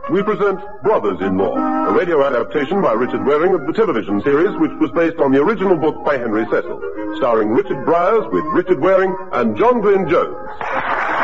we present Brothers-in-Law, a radio adaptation by Richard Waring of the television series which was based on the original book by Henry Cecil, starring Richard Bryars with Richard Waring and John Glyn Jones.